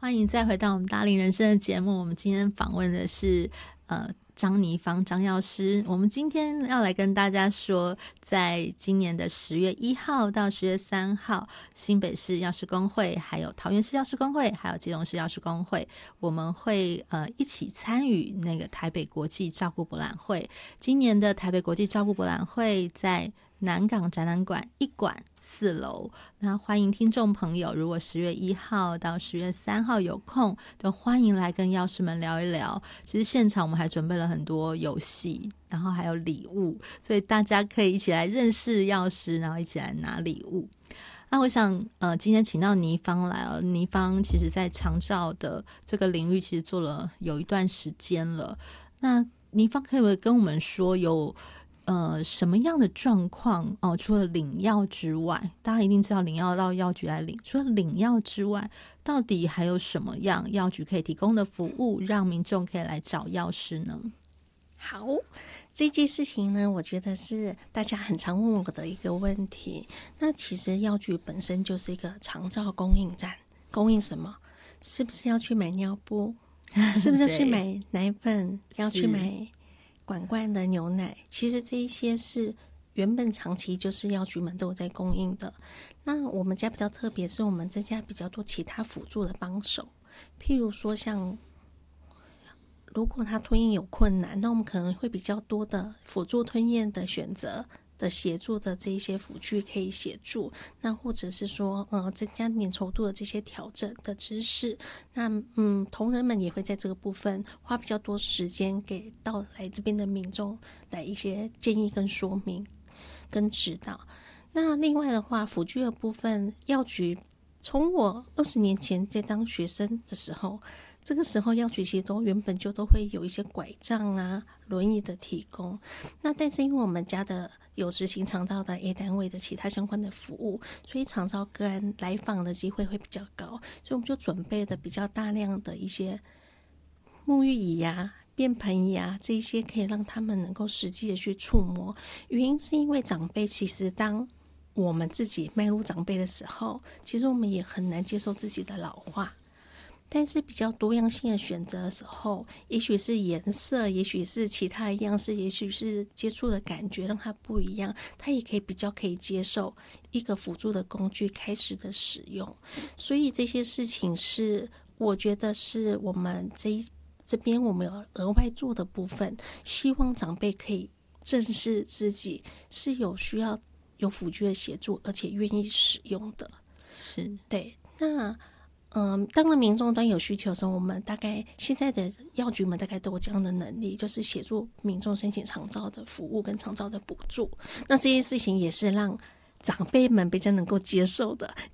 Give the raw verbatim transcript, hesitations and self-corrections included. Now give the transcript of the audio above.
欢迎再回到我们大龄人生的节目。我们今天访问的是呃张妮芳张药师。我们今天要来跟大家说，在今年的十月一号到十月三号，新北市药师公会、还有桃园市药师公会、还有基隆市药师公会，我们会呃一起参与那个台北国际照顾博览会。今年的台北国际照顾博览会在南港展览馆一馆四楼，那欢迎听众朋友，如果十月一号到十月三号有空，都欢迎来跟药师们聊一聊。其实现场我们还准备了很多游戏，然后还有礼物，所以大家可以一起来认识药师，然后一起来拿礼物。那我想呃，今天请到妮芳来哦，妮芳其实在长照的这个领域其实做了有一段时间了。那妮芳可不可以跟我们说有呃，什么样的状况哦？除了领药之外，大家一定知道领药到药局来领。除了领药之外，到底还有什么样药局可以提供的服务，让民众可以来找药师呢？ 好，这件事情呢，我觉得是大家很常问我的一个问题。那其实药局本身就是一个长照供应站，供应什么？是不是要去买尿布？是不是要去买奶粉？要去买管罐的牛奶？其实这一些是原本长期就是药局们都有在供应的。那我们家比较特别，是我们增加比较多其他辅助的帮手，譬如说像如果他吞咽有困难，那我们可能会比较多的辅助吞咽的选择的协助的这一些辅具可以协助，那或者是说呃增加粘稠度的这些调整的知识，那嗯同仁们也会在这个部分花比较多时间给到来这边的民众来一些建议跟说明跟指导。那另外的话，辅具的部分，药局从我二十年前在当学生的时候，这个时候药局其实都原本就都会有一些拐杖啊、轮椅的提供。那但是因为我们家的有执行长照的 A 单位的其他相关的服务，所以长照个案来访的机会会比较高，所以我们就准备的比较大量的一些沐浴椅啊、便盆椅啊，这一些可以让他们能够实际的去触摸。原因是因为长辈其实当我们自己迈入长辈的时候，其实我们也很难接受自己的老化。但是比较多样性的选择的时候，也许是颜色，也许是其他的样式，也许是接触的感觉让它不一样，它也可以比较可以接受一个辅助的工具开始的使用。所以这些事情是我觉得是我们这一这边我们有额外做的部分，希望长辈可以正视自己是有需要有辅具的协助，而且愿意使用的。 是， 对。那嗯，当然民众端有需求的时候，我们大概现在的药局们大概都有这样的能力，就是协助民众申请长照的服务跟长照的补助。那这些事情也是让长辈们比较能够接受的，